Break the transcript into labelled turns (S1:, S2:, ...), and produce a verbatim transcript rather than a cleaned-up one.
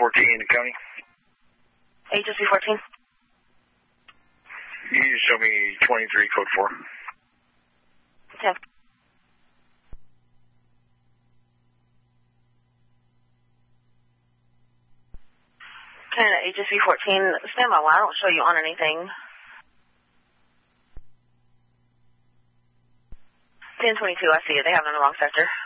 S1: fourteen in the county.
S2: H S V fourteen.
S1: You show me twenty-three, code four.
S2: ten. Canada H S V fourteen, stand by while I don't show you on anything. ten twenty-two, I see it. They have it in the wrong sector.